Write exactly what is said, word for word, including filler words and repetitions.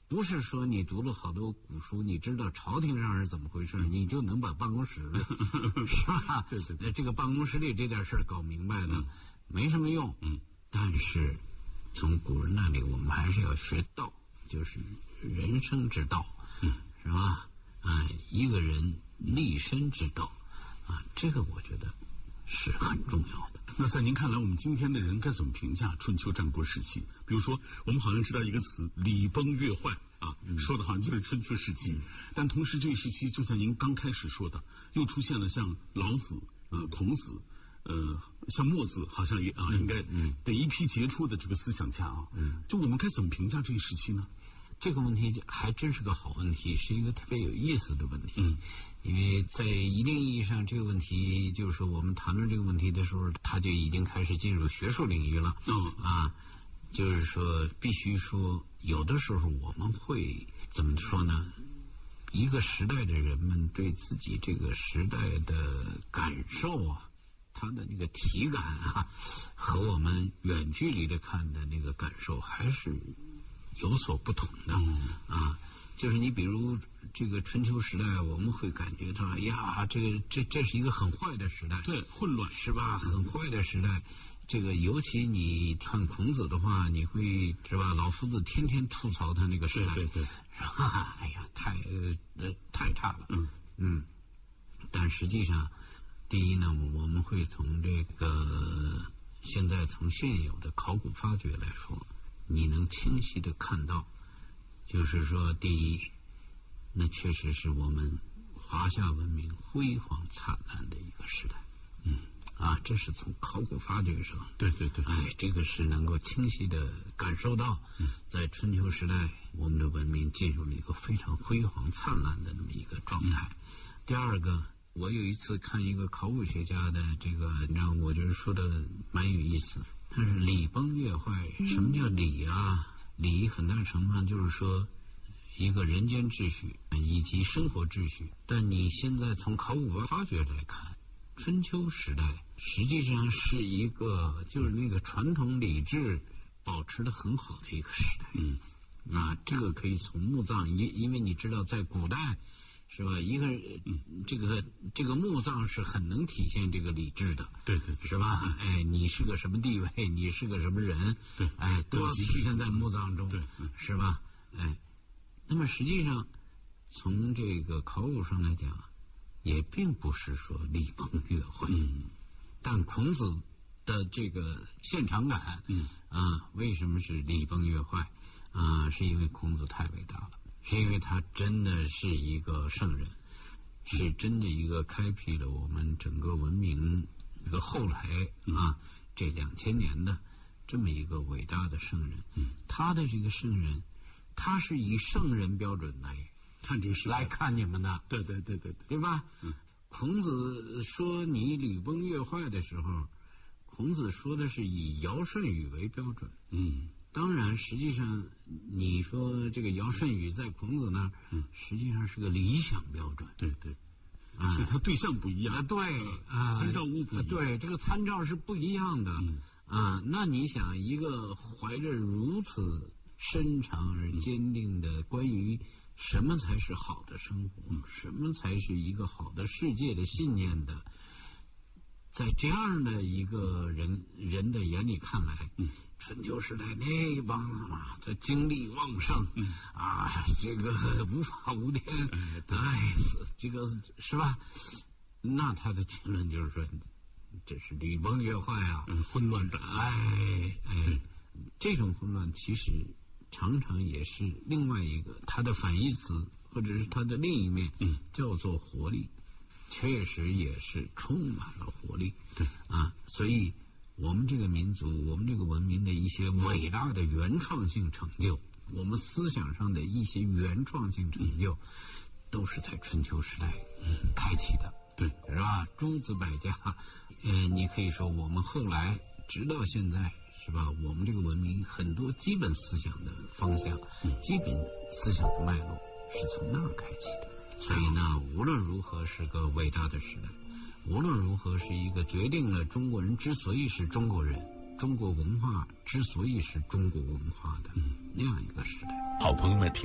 不是说你读了好多古书，你知道朝廷上是怎么回事，嗯、你就能把办公室里是吧？ 对对对， 这个办公室里这点事儿搞明白了，嗯、没什么用。嗯，但是从古人那里，我们还是要学道，就是人生之道，嗯，是吧？啊，一个人立身之道啊，这个我觉得是很重要的。 那在您看来，我们今天的人该怎么评价春秋战国时期？比如说，我们好像知道一个词“礼崩乐坏”啊，嗯、说的好像就是春秋时期。嗯、但同时，这个时期就像您刚开始说的，又出现了像老子、呃孔子、呃像墨子，好像也啊，应该嗯的一批杰出的这个思想家啊。嗯，就我们该怎么评价这一时期呢？ 这个问题还真是个好问题，是一个特别有意思的问题。嗯，因为在一定意义上，这个问题就是我们谈论这个问题的时候，它就已经开始进入学术领域了。嗯啊，就是说，必须说，有的时候我们会怎么说呢？一个时代的人们对自己这个时代的感受啊，他的那个体感啊，和我们远距离的看的那个感受还是有所不同的。嗯、啊，就是你比如这个春秋时代，我们会感觉到，哎呀，这个这这是一个很坏的时代， 对，混乱是吧？很坏的时代。这个尤其你看孔子的话，你会是吧？老夫子天天吐槽他那个时代， 对对对， 是吧？哎呀，太呃太差了。嗯嗯，但实际上，第一呢，我们会从这个现在从现有的考古发掘来说，你能清晰的看到，就是说，第一，那确实是我们华夏文明辉煌灿烂的一个时代。嗯。啊，这是从考古发掘上， 对对对， 哎，这个是能够清晰的感受到，嗯、在春秋时代，我们的文明进入了一个非常辉煌灿烂的那么一个状态。嗯、第二个，我有一次看一个考古学家的这个，让我觉得说的蛮有意思。他是礼崩乐坏，什么叫礼啊？礼很大程度上就是说一个人间秩序以及生活秩序。但你现在从考古发掘来看，春秋时代实际上是一个就是那个传统礼制保持的很好的一个时代。嗯啊，这个可以从墓葬，因因为你知道在古代是吧，一个嗯这个这个墓葬是很能体现这个礼制的。 对对， 是吧？哎，你是个什么地位，你是个什么人， 对， 哎，都要体现在墓葬中， 对， 是吧？哎，那么实际上从这个考古上来讲，也并不是说礼崩乐坏。嗯，但孔子的这个现场感，嗯啊，为什么是礼崩乐坏啊？是因为孔子太伟大了，是因为他真的是一个圣人，是真的一个开辟了我们整个文明这个后来啊这两千年的这么一个伟大的圣人。嗯，他的这个圣人，他是以圣人标准来看这个时代来看你们的。 对对对对对， 对吧？嗯，孔子说你礼崩乐坏的时候，孔子说的是以尧舜禹为标准。嗯，当然实际上你说这个尧舜禹在孔子那儿，嗯，实际上是个理想标准。 对对，啊，所以它对象不一样。 啊，对啊， 参照物不一样。 对，这个参照是不一样的。嗯啊，那你想一个怀着如此深长而坚定的关于什么才是好的生活，嗯、什么才是一个好的世界的信念的，在这样的一个人人的眼里看来，嗯、春秋时代那帮啊，这精力旺盛，嗯、啊，这个无法无天，嗯、哎，这个是吧？那他的结论就是说，这是礼崩乐坏啊， 嗯、混乱的， 哎哎，这种混乱其实常常也是另外一个它的反义词，或者是它的另一面，嗯，叫做活力，确实也是充满了活力。 对啊，所以我们这个民族，我们这个文明的一些伟大的原创性成就，我们思想上的一些原创性成就，嗯、都是在春秋时代嗯开启的。 对， 是吧？诸子百家，嗯、呃，你可以说我们后来直到现在。是吧？我们这个文明很多基本思想的方向，嗯、基本思想的脉络是从那儿开启的。所以呢，无论如何是个伟大的时代，无论如何是一个决定了中国人之所以是中国人，中国文化之所以是中国文化的、嗯、那样一个时代。 好朋友们。